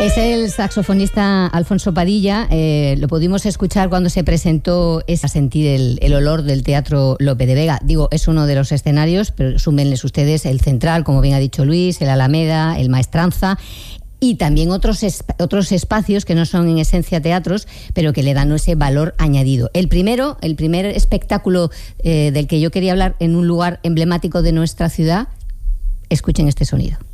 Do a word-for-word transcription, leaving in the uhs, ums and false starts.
Es el saxofonista Alfonso Padilla. Eh, lo pudimos escuchar cuando se presentó esa sentir el, el olor del Teatro Lope de Vega. Digo, es uno de los escenarios, pero súmenles ustedes el Central, como bien ha dicho Luis, el Alameda, el Maestranza, y también otros, esp- otros espacios que no son en esencia teatros, pero que le dan ese valor añadido. El primero, el primer espectáculo eh, del que yo quería hablar en un lugar emblemático de nuestra ciudad, escuchen este sonido.